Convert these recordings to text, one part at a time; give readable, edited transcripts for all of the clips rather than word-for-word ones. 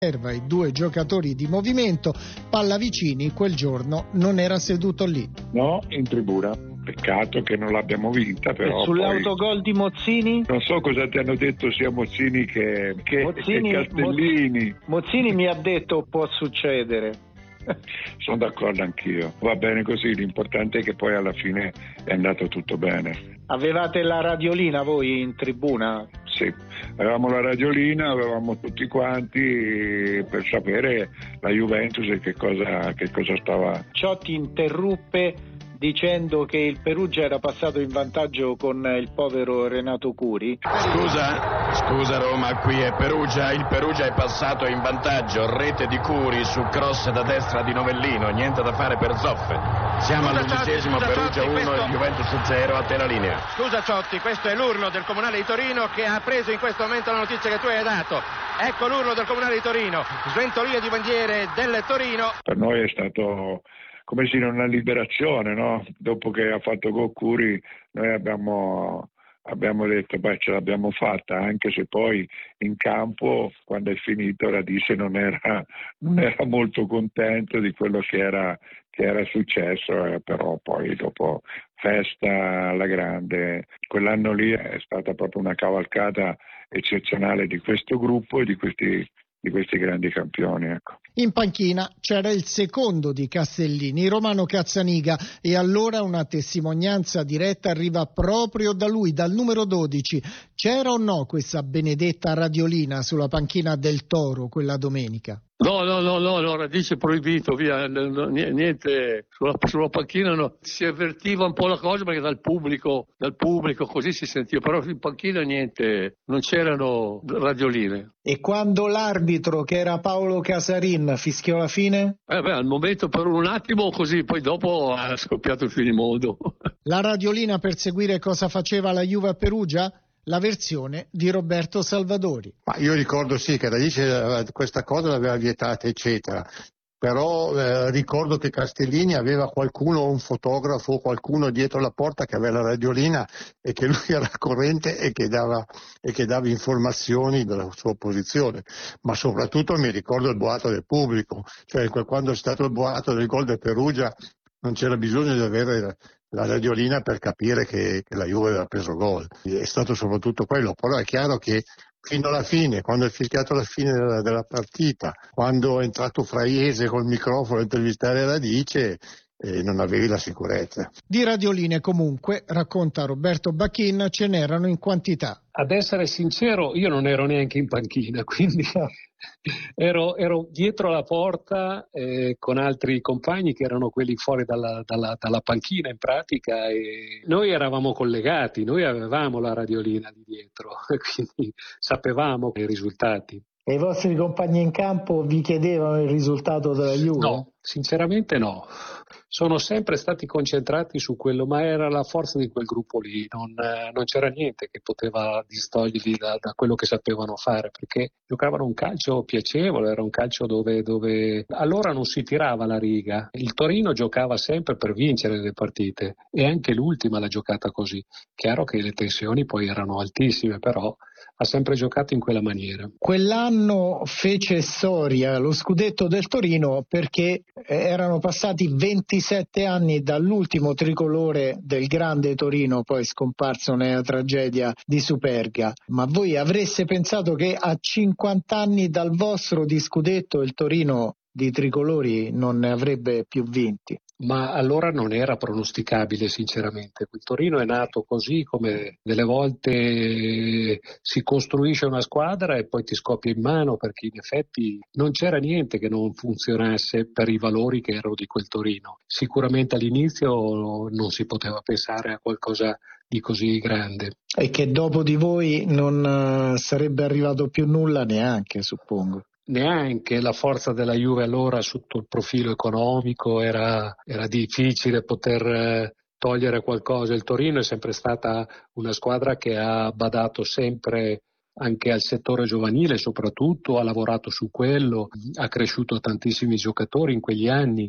I due giocatori di movimento. Pallavicini quel giorno non era seduto lì. No, in tribuna. Peccato che non l'abbiamo vinta, però. E sull'autogol di Mozzini? Non so cosa ti hanno detto sia Mozzini che Castellini. Mozzini mi ha detto può succedere. Sono d'accordo anch'io. Va bene così, l'importante è che poi alla fine è andato tutto bene. Avevate la radiolina voi in tribuna? Sì, avevamo la radiolina, avevamo tutti quanti per sapere la Juventus e che cosa stava. Ciotti interruppe dicendo che il Perugia era passato in vantaggio con il povero Renato Curi. Scusa Roma, qui è Perugia, il Perugia è passato in vantaggio, rete di Curi su cross da destra di Novellino, niente da fare per Zoffe. Siamo all'11°, Perugia 1 e Juventus 0, a te la linea. Scusa Ciotti, questo è l'urlo del Comunale di Torino che ha preso in questo momento la notizia che tu hai dato. Ecco l'urlo del Comunale di Torino, sventolia di bandiere del Torino. Per noi è stato come se una liberazione, no? Dopo che ha fatto gol Curi, noi abbiamo detto ce l'abbiamo fatta, anche se poi in campo quando è finito Radice non era molto contento di quello che era successo, però poi dopo festa alla grande. Quell'anno lì è stata proprio una cavalcata eccezionale di questo gruppo e di questi grandi campioni, ecco. In panchina c'era il secondo di Castellini, Romano Cazzaniga, e allora una testimonianza diretta arriva proprio da lui, dal numero 12. C'era o no questa benedetta radiolina sulla panchina del Toro quella domenica? No, Radice proibito, via, niente, sulla panchina no. Si avvertiva un po' la cosa perché dal pubblico così si sentiva, però in panchina niente, non c'erano radioline. E quando l'arbitro, che era Paolo Casarin, fischiò la fine? Al momento per un attimo così, poi dopo ha scoppiato il finimondo. La radiolina per seguire cosa faceva la Juve a Perugia? La versione di Roberto Salvadori. Ma io ricordo sì che Radice questa cosa l'aveva vietata eccetera, però ricordo che Castellini aveva qualcuno, un fotografo, qualcuno dietro la porta che aveva la radiolina e che lui era corrente e che dava informazioni della sua posizione, ma soprattutto mi ricordo il boato del pubblico, cioè quando è stato il boato del gol del Perugia non c'era bisogno di avere la radiolina per capire che la Juve aveva preso gol. È stato soprattutto quello, però è chiaro che fino alla fine, quando è fischiato la fine della partita, quando è entrato Fraiese col microfono a intervistare Radice, non avevi la sicurezza. Di radioline comunque, racconta Roberto Bacchin, ce n'erano in quantità. Ad essere sincero, io non ero neanche in panchina, quindi ero dietro la porta con altri compagni che erano quelli fuori dalla panchina in pratica, e noi eravamo collegati, noi avevamo la radiolina di dietro, quindi sapevamo i risultati. E i vostri compagni in campo vi chiedevano il risultato della Juve? No, sinceramente no. Sono sempre stati concentrati su quello, ma era la forza di quel gruppo lì, non c'era niente che poteva distoglierli da quello che sapevano fare, perché giocavano un calcio piacevole, era un calcio dove allora non si tirava la riga. Il Torino giocava sempre per vincere le partite e anche l'ultima l'ha giocata così. Chiaro che le tensioni poi erano altissime, però ha sempre giocato in quella maniera. Quell'anno fece storia lo scudetto del Torino perché erano passati 27 anni dall'ultimo tricolore del grande Torino, poi scomparso nella tragedia di Superga. Ma voi avreste pensato che a 50 anni dal vostro di scudetto il Torino di tricolori non ne avrebbe più vinti? Ma allora non era pronosticabile, sinceramente. Il Torino è nato così, come delle volte si costruisce una squadra e poi ti scoppia in mano, perché in effetti non c'era niente che non funzionasse per i valori che erano di quel Torino. Sicuramente all'inizio non si poteva pensare a qualcosa di così grande. E che dopo di voi non sarebbe arrivato più nulla neanche, suppongo. Neanche la forza della Juve allora sotto il profilo economico era difficile poter togliere qualcosa. Il Torino è sempre stata una squadra che ha badato sempre anche al settore giovanile, soprattutto ha lavorato su quello, ha cresciuto tantissimi giocatori in quegli anni,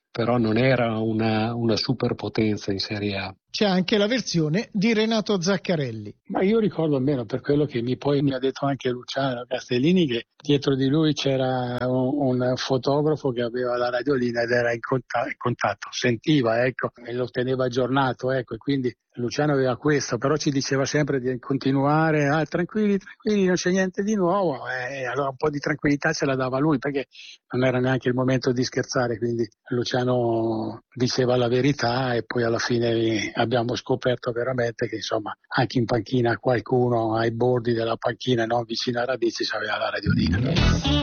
però non era una superpotenza in Serie A. C'è anche la versione di Renato Zaccarelli. Ma io ricordo almeno, per quello che mi ha detto anche Luciano Castellini, che dietro di lui c'era un fotografo che aveva la radiolina ed era in contatto, sentiva, e lo teneva aggiornato, e quindi Luciano aveva questo, però ci diceva sempre di continuare, tranquilli, non c'è niente di nuovo, e allora un po' di tranquillità ce la dava lui, perché non era neanche il momento di scherzare, quindi Luciano diceva la verità e poi alla fine abbiamo scoperto veramente che insomma anche in panchina qualcuno ai bordi della panchina, non vicino a Radici, aveva la radiolina.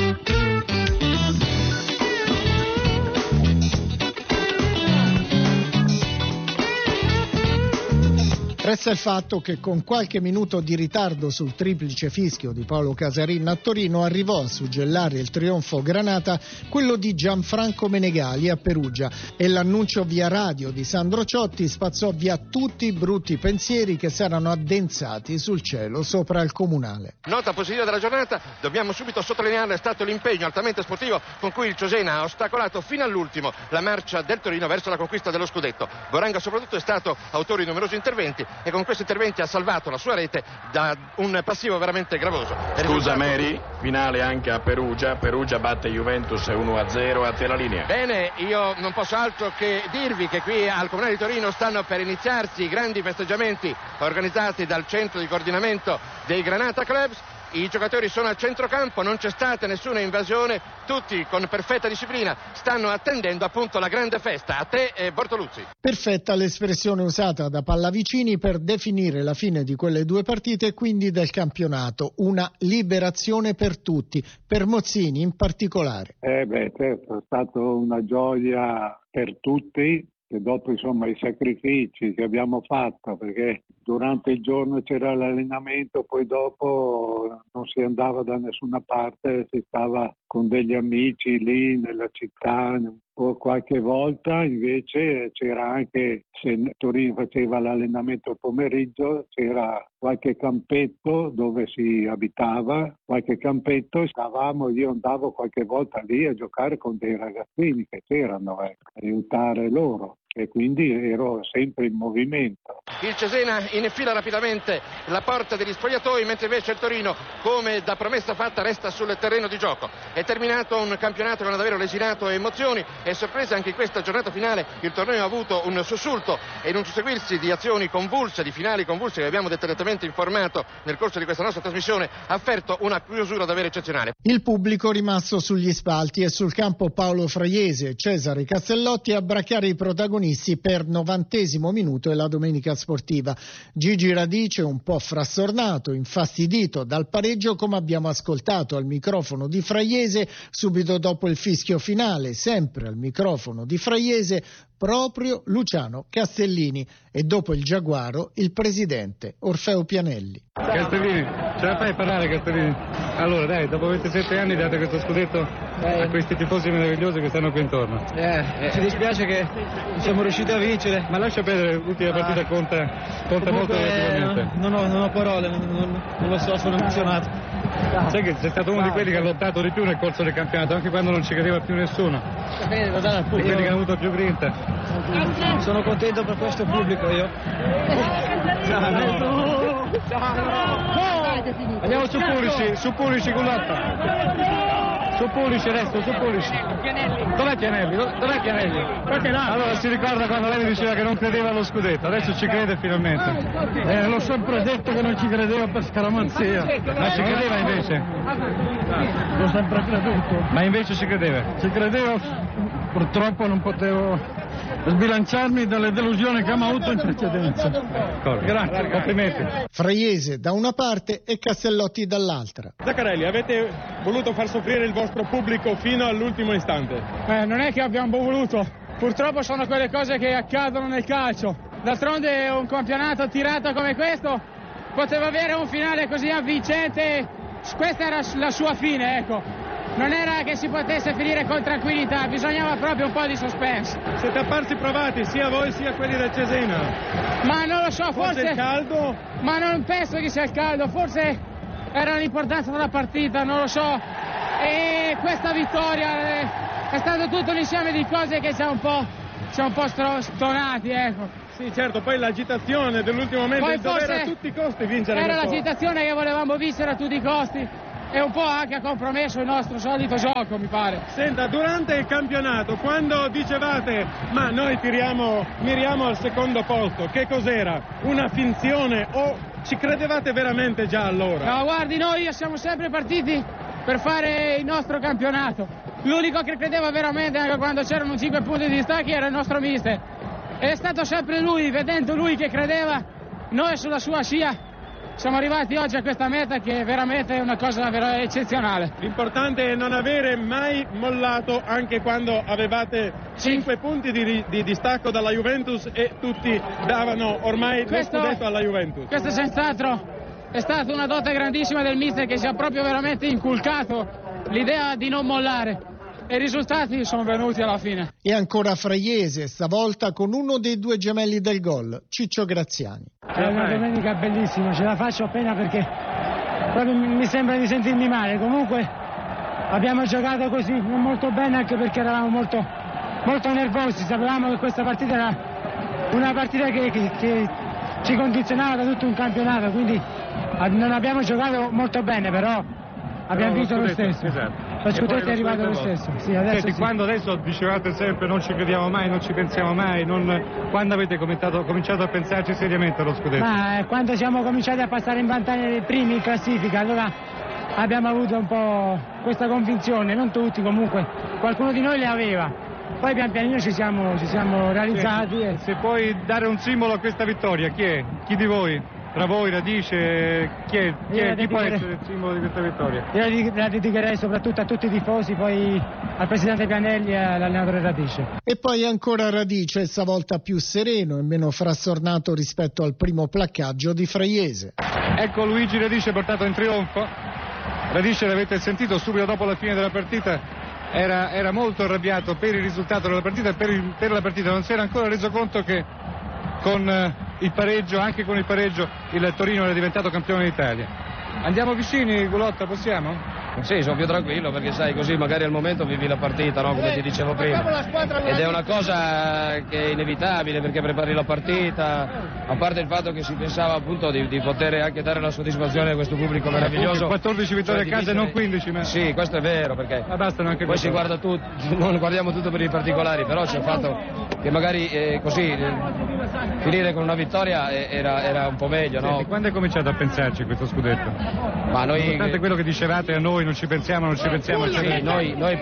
Resta il fatto che con qualche minuto di ritardo sul triplice fischio di Paolo Casarin a Torino arrivò a suggellare il trionfo granata quello di Gianfranco Menegali a Perugia, e l'annuncio via radio di Sandro Ciotti spazzò via tutti i brutti pensieri che si erano addensati sul cielo sopra il Comunale. Nota positiva della giornata, dobbiamo subito sottolinearla, è stato l'impegno altamente sportivo con cui il Cesena ha ostacolato fino all'ultimo la marcia del Torino verso la conquista dello scudetto. Goranga soprattutto è stato autore di numerosi interventi e con questi interventi ha salvato la sua rete da un passivo veramente gravoso. Scusa Mary, finale anche a Perugia batte Juventus 1-0, a te la linea. Bene, io non posso altro che dirvi che qui al Comunale di Torino stanno per iniziarsi i grandi festeggiamenti organizzati dal centro di coordinamento dei Granata Clubs. I giocatori sono al centrocampo, non c'è stata nessuna invasione, tutti con perfetta disciplina stanno attendendo appunto la grande festa. A te Bortoluzzi. Perfetta l'espressione usata da Pallavicini per definire la fine di quelle due partite e quindi del campionato, una liberazione per tutti, per Mozzini in particolare. Certo, è stata una gioia per tutti. Che dopo insomma i sacrifici che abbiamo fatto, perché durante il giorno c'era l'allenamento, poi dopo non si andava da nessuna parte, si stava con degli amici lì nella città, o qualche volta invece c'era anche, se Torino faceva l'allenamento al pomeriggio, c'era qualche campetto dove si abitava, qualche campetto, io andavo qualche volta lì a giocare con dei ragazzini che c'erano, aiutare loro. E quindi ero sempre in movimento. Il Cesena infila rapidamente la porta degli spogliatoi, mentre invece il Torino, come da promessa fatta, resta sul terreno di gioco. È terminato un campionato che non ha davvero lesinato emozioni e sorprese anche in questa giornata finale. Il torneo ha avuto un sussulto e in un susseguirsi di azioni convulse, di finali convulse che abbiamo dettagliatamente informato nel corso di questa nostra trasmissione, ha offerto una chiusura davvero eccezionale. Il pubblico rimasto sugli spalti e sul campo Paolo Fraiese e Cesare Castellotti a bracchiare i protagonisti per 90° minuto e la domenica sportiva. Gigi Radice un po' frastornato, infastidito dal pareggio, come abbiamo ascoltato al microfono di Fraiese subito dopo il fischio finale, sempre al microfono di Fraiese proprio Luciano Castellini e dopo il Giaguaro il presidente Orfeo Pianelli. Castellini, ce la fai parlare Castellini? Allora dai, dopo 27 anni date questo scudetto a questi tifosi meravigliosi che stanno qui intorno. Ci dispiace che non siamo riusciti a vincere. Ma lascia perdere, l'ultima partita conta molto relativamente. Non ho parole, non lo so, sono emozionato. Sai che c'è stato uno di quelli che ha lottato di più nel corso del campionato, anche quando non ci credeva più nessuno. Di quelli che hanno avuto più grinta. Sono contento per questo pubblico io. Andiamo su Pulisic con l'altra. Su Pulisic adesso, su Pulisic. Dov'è Pianelli? Allora si ricorda quando lei mi diceva che non credeva allo scudetto, adesso ci crede finalmente. L'ho sempre detto che non ci credevo per scaramanzia. Ma ci credeva invece? L'ho sempre creduto. Ma invece ci credeva? Ci credevo, purtroppo non potevo sbilanciarmi dalle delusioni che abbiamo avuto in precedenza. Grazie, complimenti. Fraiese da una parte e Castellotti dall'altra. Zaccarelli, avete voluto far soffrire il vostro pubblico fino all'ultimo istante? Non è che abbiamo voluto, purtroppo sono quelle cose che accadono nel calcio. D'altronde un campionato tirato come questo poteva avere un finale così avvincente, questa era la sua fine, ecco. Non era che si potesse finire con tranquillità, bisognava proprio un po' di suspense. Siete apparsi provati, sia voi sia quelli del Cesena. Ma non lo so, forse il caldo? Ma non penso che sia il caldo, forse era l'importanza della partita, non lo so. e questa vittoria è stato tutto un insieme di cose che ci ha un po' stonati, ecco. Sì, certo, poi l'agitazione dell'ultimo momento, poi il dovere a tutti i costi vincere. Era l'agitazione che volevamo vincere a tutti i costi e un po' anche ha compromesso il nostro solito gioco, mi pare. Senta, durante il campionato, quando dicevate ma noi miriamo al secondo posto, che cos'era? Una finzione o ci credevate veramente già allora? No, guardi, noi siamo sempre partiti per fare il nostro campionato. L'unico che credeva veramente anche quando c'erano 5 punti di distacchi era il nostro mister. È stato sempre lui, vedendo lui che credeva, noi sulla sua scia siamo arrivati oggi a questa meta che è veramente una cosa eccezionale. L'importante è non avere mai mollato anche quando avevate 5 punti di distacco dalla Juventus e tutti davano ormai lo scudetto alla Juventus. Questo senz'altro è stata una dote grandissima del mister che ci ha proprio veramente inculcato l'idea di non mollare. E i risultati sono venuti alla fine. E ancora Fraiese, stavolta con uno dei due gemelli del gol, Ciccio Graziani. È una domenica bellissima, ce la faccio appena perché proprio mi sembra di sentirmi male. Comunque abbiamo giocato così non molto bene, anche perché eravamo molto nervosi. Sapevamo che questa partita era una partita che ci condizionava da tutto un campionato, quindi non abbiamo giocato molto bene, però abbiamo vinto lo stesso. Esatto. Lo scudetto è arrivato lo stesso. Sì, adesso sì. Quando adesso dicevate sempre non ci crediamo mai, non ci pensiamo mai, quando avete cominciato a pensarci seriamente allo scudetto? Ma quando siamo cominciati a passare in vantaggio dei primi in classifica, allora abbiamo avuto un po' questa convinzione, non tutti comunque, qualcuno di noi le aveva. Poi pian pianino ci siamo realizzati. Se puoi dare un simbolo a questa vittoria, chi è? Chi di voi? Tra voi, Radice, chi può essere il simbolo di questa vittoria? Io la dedicherei soprattutto a tutti i tifosi, poi al presidente Pianelli e all'allenatore Radice. E poi ancora Radice, stavolta più sereno e meno frastornato rispetto al primo placcaggio di Fraiese. Ecco Luigi Radice portato in trionfo. Radice, l'avete sentito subito dopo la fine della partita, era molto arrabbiato per il risultato della partita e per la partita. Non si era ancora reso conto che con il pareggio, anche con il pareggio, il Torino era diventato campione d'Italia. Andiamo vicini, Gulotta, possiamo? Sì, sono più tranquillo perché sai, così magari al momento vivi la partita, no? Come ti dicevo prima. Ed è una cosa che è inevitabile perché prepari la partita, a parte il fatto che si pensava appunto di poter anche dare la soddisfazione a questo pubblico meraviglioso. 14 vittorie a casa e non 15, ma... Sì, questo è vero perché bastano anche poi si guarda tutto, non guardiamo tutto per i particolari, però c'è il fatto che magari così finire con una vittoria era un po' meglio, no? Senti, quando è cominciato a pensarci questo scudetto? Ma noi... Nonostante quello che dicevate a noi, non ci pensiamo. Sì, noi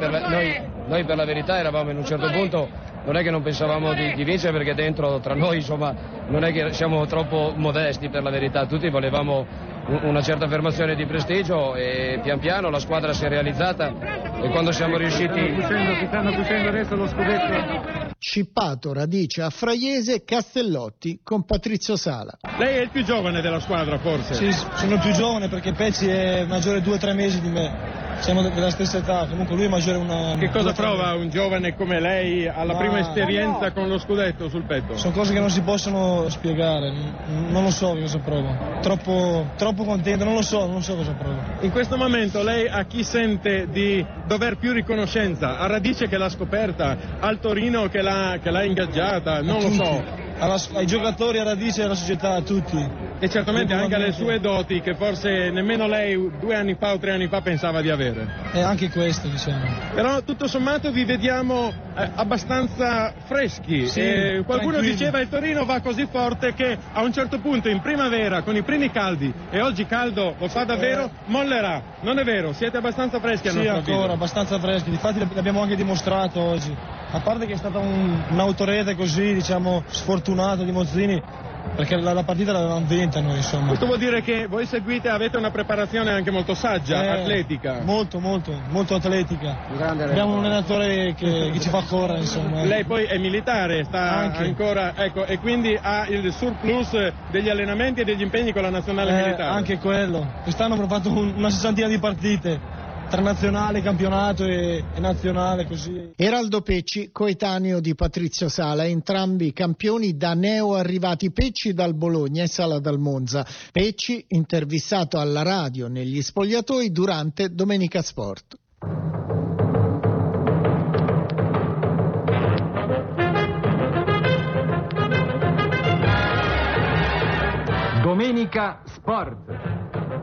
per la verità eravamo in un certo punto, non è che non pensavamo di vincere perché dentro tra noi insomma non è che siamo troppo modesti, per la verità, tutti volevamo una certa affermazione di prestigio e pian piano la squadra si è realizzata e quando siamo riusciti... Ti stanno cucendo adesso lo scudetto. Scippato Radice a Fraiese, Castellotti con Patrizio Sala. Lei è il più giovane della squadra forse? Sì, sono più giovane perché Pecci è maggiore 2 o 3 mesi di me. Siamo della stessa età, comunque lui è maggiore una... Che cosa prova un giovane come lei alla prima esperienza con lo scudetto sul petto? Sono cose che non si possono spiegare, non lo so cosa provo. Troppo contento, non lo so cosa provo. In questo momento lei a chi sente di dover più riconoscenza? A Radice che l'ha scoperta, al Torino che l'ha ingaggiata, non lo so. Ai giocatori, a Radice e alla società, a tutti. E certamente anche alle sue doti che forse nemmeno lei 2 anni fa o 3 anni fa pensava di avere. E anche questo, diciamo. Però tutto sommato vi vediamo abbastanza freschi. Sì, qualcuno diceva il Torino va così forte che a un certo punto in primavera con i primi caldi, e oggi caldo lo fa davvero, mollerà. Non è vero? Siete abbastanza freschi a nostro avviso? Sì, ancora, abbastanza freschi. Difatti l'abbiamo anche dimostrato oggi. A parte che è stata un'autorete così, diciamo, sfortunata di Mozzini, perché la partita l'avevamo vinta noi, insomma. Questo vuol dire che voi avete una preparazione anche molto saggia, atletica. Molto atletica. Abbiamo un allenatore che ci fa correre, insomma. Lei poi è militare, sta ancora, ecco, e quindi ha il surplus degli allenamenti e degli impegni con la nazionale militare. Anche quello. Quest'anno abbiamo fatto una 60ina di partite. Tra nazionale, campionato e nazionale, così. Eraldo Pecci, coetaneo di Patrizio Sala, entrambi campioni da neo arrivati, Pecci dal Bologna e Sala dal Monza. Pecci intervistato alla radio negli spogliatoi durante Domenica Sport. Domenica Sport.